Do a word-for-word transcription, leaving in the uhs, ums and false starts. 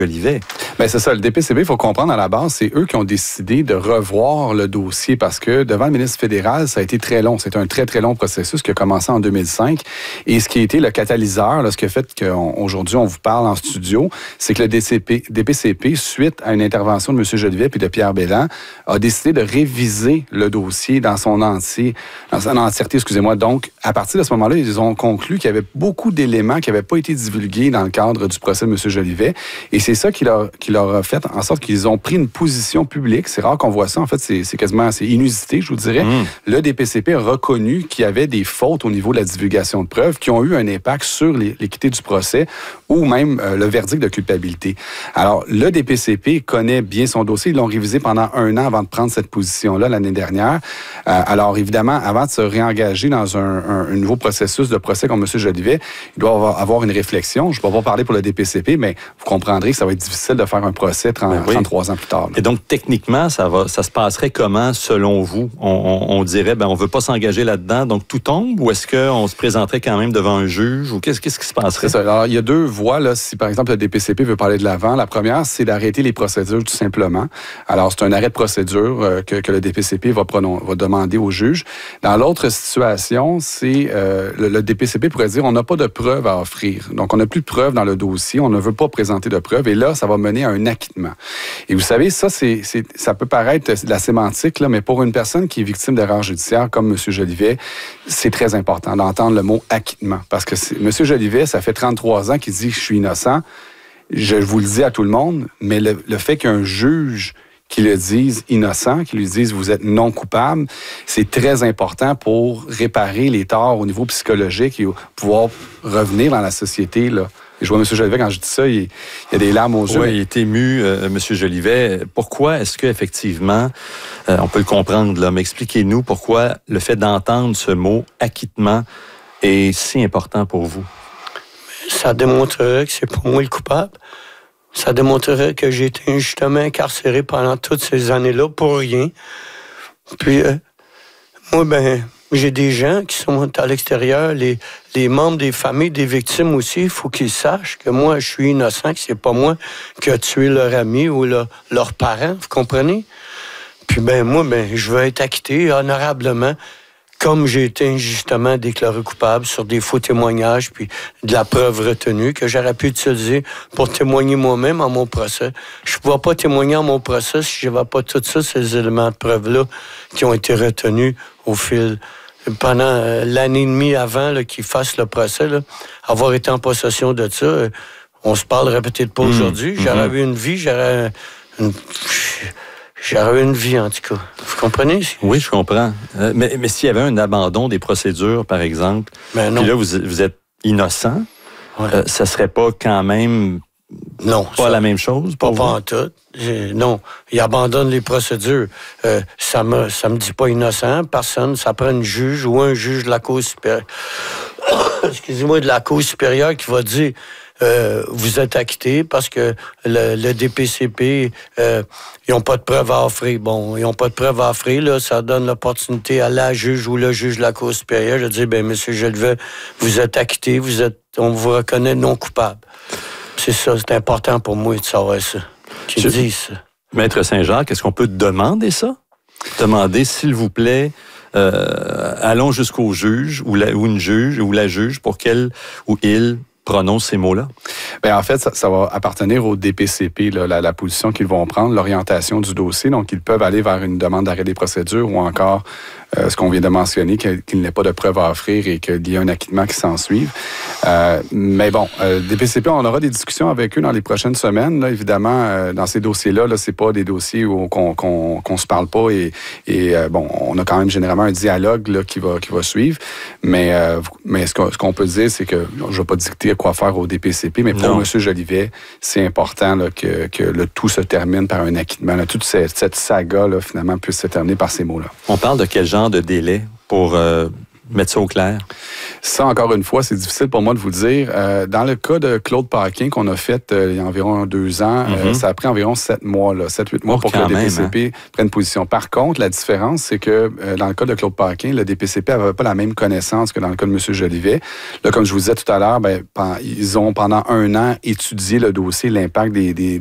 Jolivet. Bien, c'est ça. Le D P C P, il faut comprendre à la base, c'est eux qui ont décidé de revoir le dossier parce que devant le ministre fédéral, ça a été très long. C'est un très, très long processus qui a commencé en deux mille cinq. Et ce qui a été le catalyseur, là, ce qui a fait qu'aujourd'hui, on, on vous parle en studio, c'est que le D P C P, suite à une intervention de M. Jolivet et de Pierre Bélan, a décidé de réviser le dossier dans son entier, dans son entièreté, excusez-moi. Donc, à partir de ce moment-là, ils ont conclu qu'il y avait beaucoup d'éléments qui n'avaient pas été divulgués dans le cadre du procès de M. Jolivet. Et c'est ça qui leur, qui leur a fait en sorte qu'ils ont pris une position publique. C'est rare qu'on voit ça. En fait, c'est, c'est quasiment assez inusité, je vous dirais. Mmh. Le D P C P a reconnu qu'il y avait des fautes au niveau de la divulgation de preuves qui ont eu un impact sur l'équité du procès ou même euh, le verdict de culpabilité. Alors, le D P C P connaît bien son dossier. Ils l'ont révisé pendant un an avant de prendre cette position-là l'année dernière. Euh, alors, évidemment, avant de se réengager dans un, un, un nouveau processus de procès comme M. Jolivet, il doit avoir, avoir une réflexion. Je ne vais pas parler pour le D P C P, mais vous comprendrez que ça va être difficile de faire un procès trente, ben oui. trente-trois ans plus tard. Là. Et donc, techniquement, ça va, ça se passerait comment, selon vous? On, on, on dirait, ben, on ne veut pas s'engager là-dedans, donc tout tombe, ou est-ce qu'on se présenterait quand même devant un juge, ou qu'est-ce, qu'est-ce qui se passerait? C'est ça. Alors, il y a deux voies, là, si par exemple le D P C P veut parler de l'avant. La première, c'est d'arrêter les procédures tout simplement. Alors, c'est un arrêt de procédure euh, que, que le D P C P va, pronon- va demander au juge. Dans l'autre situation, c'est euh, le, le D P C P pourrait dire on n'a pas de preuves à offrir. Donc, on n'a plus de preuves dans le dossier, on ne veut pas présenter de preuves, et là, ça va mener à un acquittement. Et vous savez, ça, c'est, c'est, ça peut paraître de la sémantique, là, mais pour une personne qui est victime d'erreur judiciaire, comme M. Jolivet, c'est très important d'entendre le mot acquittement. Parce que M. Jolivet, ça fait trente-trois ans qu'il dit que je suis innocent. Je vous le dis à tout le monde, mais le, le fait qu'un juge qui le dise innocent, qui lui dise vous êtes non coupable, c'est très important pour réparer les torts au niveau psychologique et pouvoir revenir dans la société, là. Et je vois M. Jolivet, quand je dis ça, il, il y a des larmes aux yeux. Oui, mais... il est ému, euh, M. Jolivet. Pourquoi est-ce qu'effectivement, euh, on peut le comprendre, là, mais expliquez-nous pourquoi le fait d'entendre ce mot « acquittement » est si important pour vous? Ça démontrerait que c'est pas moi le coupable. Ça démontrerait que j'ai été injustement incarcéré pendant toutes ces années-là pour rien. Puis, euh, moi, ben... j'ai des gens qui sont à l'extérieur, les, les membres des familles des victimes aussi, il faut qu'ils sachent que moi, je suis innocent, que c'est pas moi qui a tué leur ami ou leur, leurs parents, vous comprenez? Puis ben moi, ben je veux être acquitté honorablement, comme j'ai été injustement déclaré coupable sur des faux témoignages, puis de la preuve retenue que j'aurais pu utiliser pour témoigner moi-même à mon procès. Je ne pouvais pas témoigner à mon procès si je n'avais pas tous ça, ces éléments de preuve-là qui ont été retenus au fil... Pendant euh, l'année et demie avant là, qu'ils fassent le procès, là, avoir été en possession de ça, euh, on se parlerait peut-être pas mmh. aujourd'hui. J'aurais mmh. eu une vie, j'aurais une... J'aurais eu une vie, en tout cas. Vous comprenez? Oui, je comprends. Euh, mais mais s'il y avait un abandon des procédures, par exemple, ben puis là, vous, vous êtes innocent, ouais. euh, ça serait pas quand même... Non. Pas ça, la même chose pour pas vous? Pas en tout. J'ai, non. Il abandonne les procédures. Euh, ça me, ça me dit pas innocent. Personne. Ça prend un juge ou un juge de la Cour supérieure. Excusez-moi, de la Cour supérieure qui va dire euh, vous êtes acquitté parce que le, le D P C P, euh, ils n'ont pas de preuves à offrir. Bon, ils n'ont pas de preuves à offrir. Là, ça donne l'opportunité à la juge ou le juge de la Cour supérieure de dire ben monsieur Jolivet, vous êtes acquitté, vous êtes, on vous reconnaît non coupable. C'est ça, c'est important pour moi de savoir ça. Qu'ils disent ça. Maître Saint-Jacques, est-ce qu'on peut demander ça? Demander, s'il vous plaît, euh, allons jusqu'au juge ou, la, ou une juge ou la juge pour qu'elle ou il prononce ces mots-là? Bien, en fait, ça, ça va appartenir au D P C P, là, la, la position qu'ils vont prendre, l'orientation du dossier. Donc, ils peuvent aller vers une demande d'arrêt des procédures ou encore euh, ce qu'on vient de mentionner, qu'il, qu'il n'ait pas de preuves à offrir et qu'il y ait un acquittement qui s'ensuive. Euh, mais bon, euh, D P C P, on aura des discussions avec eux dans les prochaines semaines. Là, évidemment, euh, dans ces dossiers-là, là, c'est pas des dossiers où qu'on, qu'on, qu'on se parle pas et, et euh, bon, on a quand même généralement un dialogue là, qui va qui va suivre. Mais euh, mais ce qu'on, ce qu'on peut dire, c'est que je vais pas dicter quoi faire au D P C P, mais pour M. Jolivet, c'est important là, que, que le tout se termine par un acquittement. Là, toute cette, cette saga, là, finalement, puisse se terminer par ces mots-là. On parle de quel genre de délai pour euh, mettre ça au clair? Ça, encore une fois, c'est difficile pour moi de vous le dire. Euh, dans le cas de Claude Paquin qu'on a fait euh, il y a environ deux ans, mm-hmm. euh, ça a pris environ sept mois, là, sept, huit mois oh, pour que le D P C P même, hein? prenne position. Par contre, la différence, c'est que euh, dans le cas de Claude Paquin, le D P C P n'avait pas la même connaissance que dans le cas de M. Jolivet. Là, comme je vous disais tout à l'heure, ben, ils ont pendant un an étudié le dossier, l'impact des, des